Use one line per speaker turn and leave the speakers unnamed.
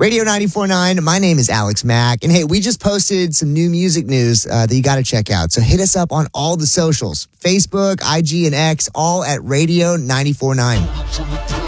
Radio 94.9, my name is Alex Mack. And hey, we just posted some new music news that you got to check out. So hit us up on all the socials, Facebook, IG, and X, all at Radio 94.9.